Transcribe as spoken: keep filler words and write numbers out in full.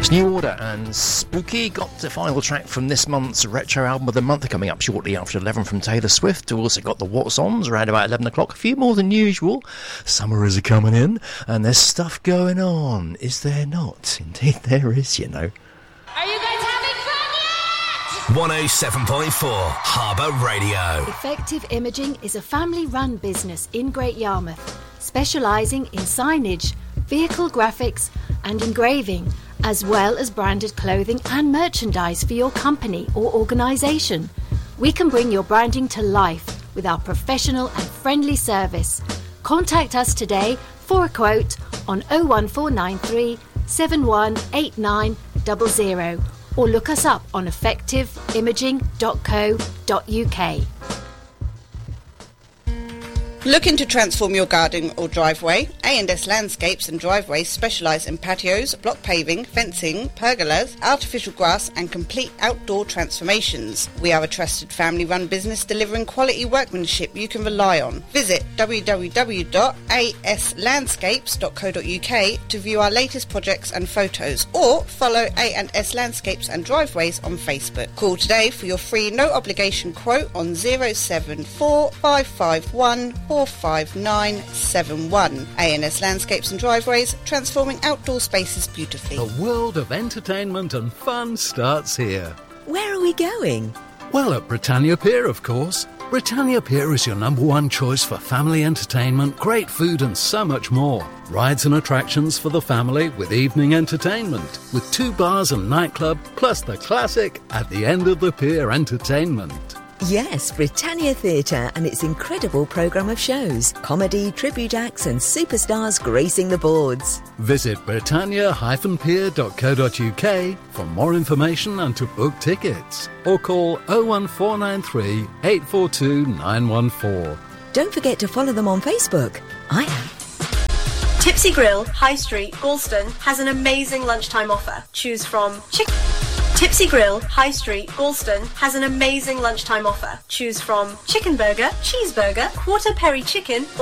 It's New Order and Spooky. Got the final track from this month's Retro Album of the Month coming up shortly after eleven from Taylor Swift. We've also got the What's Ons around about eleven o'clock. A few more than usual. Summer is coming in and there's stuff going on. Is there not? Indeed there is, you know. Are you guys having fun yet? one oh seven point four Harbour Radio. Effective Imaging is a family-run business in Great Yarmouth, specialising in signage, vehicle graphics and engraving, as well as branded clothing and merchandise for your company or organisation. We can bring your branding to life with our professional and friendly service. Contact us today for a quote on oh one four nine three, seven one eight nine zero zero or look us up on effective imaging dot co dot uk. Looking to transform your garden or driveway? A and S Landscapes and Driveways specialise in patios, block paving, fencing, pergolas, artificial grass and complete outdoor transformations. We are a trusted family-run business delivering quality workmanship you can rely on. Visit w w w dot a s landscapes dot co dot uk to view our latest projects and photos, or follow A and S Landscapes and Driveways on Facebook. Call today for your free no-obligation quote on oh seven four, five five one, four five nine seven one. A and S Landscapes and Driveways, transforming outdoor spaces beautifully. The world of entertainment and fun starts here. Where are we going? Well, at Britannia Pier, of course. Britannia Pier is your number one choice for family entertainment, great food and so much more. Rides and attractions for the family with evening entertainment, with two bars and nightclub, plus the classic At the End of the Pier entertainment. Yes, Britannia Theatre and its incredible programme of shows, comedy, tribute acts and superstars gracing the boards. Visit britannia dash pier dot co dot uk for more information and to book tickets. Or call oh one four nine three, eight four two, nine one four. Don't forget to follow them on Facebook. I am. Tipsy Grill, High Street, Galston has an amazing lunchtime offer. Choose from chicken... Tipsy Grill, High Street, Galston has an amazing lunchtime offer. Choose from chicken burger, cheeseburger, quarter peri chicken